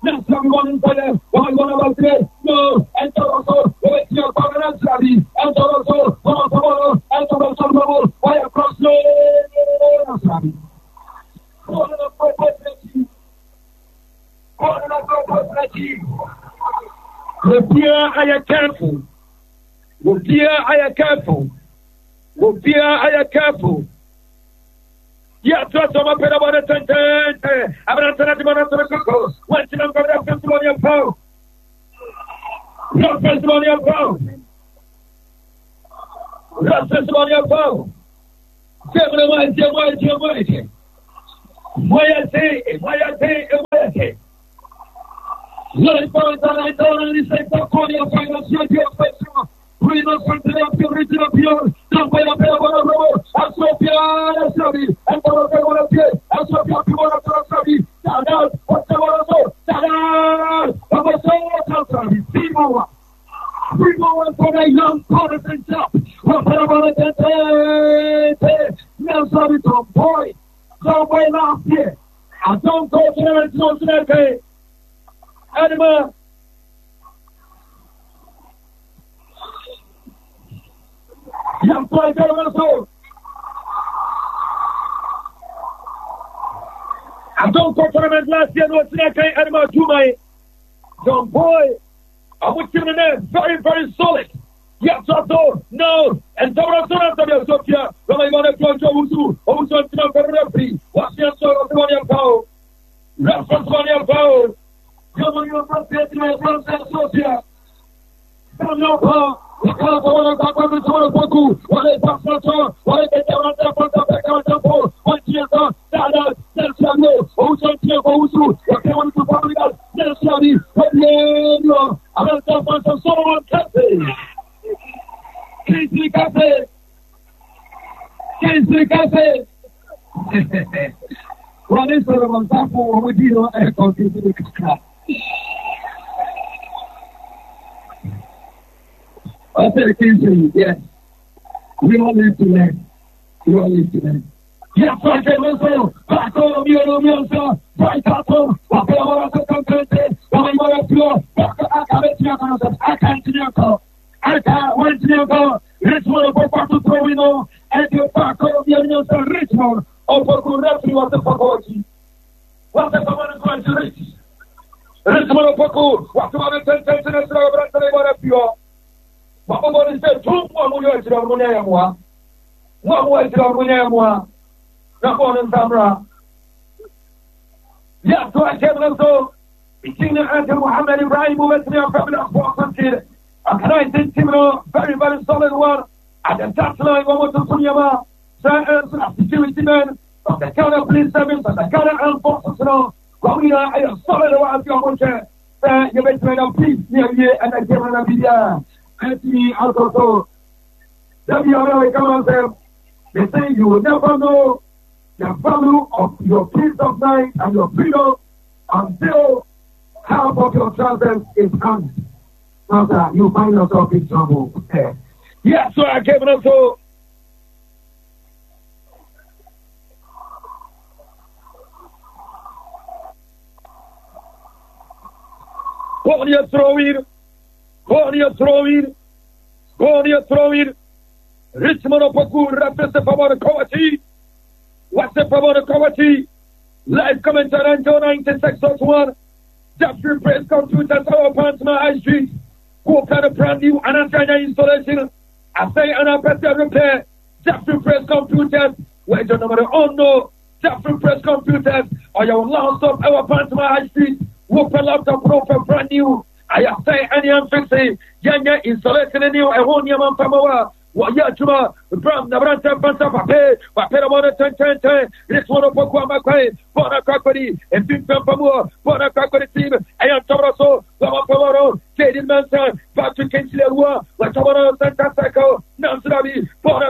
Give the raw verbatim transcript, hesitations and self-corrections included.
Now someone in there, one one about today, no, and also, wait your partner, Sabi, and also, tomorrow, and also, why across no, Sabi. Calling up for personality. Calling up for personality. The fear, I am careful. The fear, I am careful. The fear, I am careful. Yeah, trust on my pedal on the ten ten. I'm not going to run to the cocoa. When you don't go to the testimony of power. No testimony of power. No testimony of power. Seven away, seven away, seven away. Why I say, why I say, why I say. Let it go, and I don't really say, for calling your financial person. We don't continue to reach up here. Don't wait up here. I'm so bad. I'm sorry. I'm going to go up here. I'm so bad. I'm sorry. Down out. What's the one? Down out. I'm so sorry. People. People for a young partisan job. What about it? I'm sorry, Tom Boy. Don't wait last year. I don't go to the response that day. Animal. Young boy, go on the floor. I don't go tournament last year. No, today I animal to my young boy. I would give him a very, very solid. Yes, also, no, and Tabra Sonata, Sophia, when I want to go to Usu, also to the referee. What's the answer of the money of power? Reference money of power. Come on, your front page, my friends and Sophia. Come your power. The color of the government is one of Boku. What is Pastor? What is the Devon Temple? The Beckham Temple? What is the Dada? Del Samuel, Ocean Tiago, what can one to public? Del Sabi, what the I'm going to find some Solomon Cafe. Kingsley Cafe. Kingsley Cafe. What is the one sample with you? I can't give you the I said Kingsley, yes. We all live to learn. We all live to learn. Yes, I can also. Back on me, on me, sir. Right up, what I want to come to say. What I want to do. I can't I can't see your call. I can't wait to your call. Richmond, for part to throw in all. And your back on me, on sir. Richmond, or for good referee, what the fuck was he? What the fuck is going to reach? Richmond, for good. What about the ten ten and a few? What about the two one year to Monamoa? One way to Monamoa. Not and Samra. Yes, so I came also. King Anthony Muhammad Ibrahim was near family of Boston. A nice criminal, very, very solid one. At the touchline, one was to Sunyama. Sir, security men of the counter police service and the counter armed forces. Wawina, I am solid one of your winter. You bet me of peace near you and I came on a video. Anthony also. W R A come on them. They say you will never know the value of your peace of mind and your freedom until half of your trousers is gone. After you find yourself in trouble. Yes, so I gave it also. Go on your throw in. Go on your throw in. Go on your throw in. Richmond of Pakur represents the power of Kawati. What's the power of Kawati? Live commentary on ninety-six point one. Jeffrey Press Computers, our Panama High Street. Who kind of brand new Anantana installation? I say an appreciate repair. Jeffrey Press Computers. Where's your number? Oh no. Jeffrey Press Computers. Or your last of our Panama High Street. Whoop a laptop pro for brand new. I say any unfixing. Yanya installation in you. I won't yaman from our. Waya Juma, Bram, Nabranta, Panta, Pape, Papera, ten, ten, ten, this one of Pokwa Makai, Bona Kakari, and Big Pampamua, Bona Kakari team, Ayan Toraso, Lama Pamaro, Jadin Manson, Patrick Kinsley, Watamara, Santa Saco, Nansrabi, Bona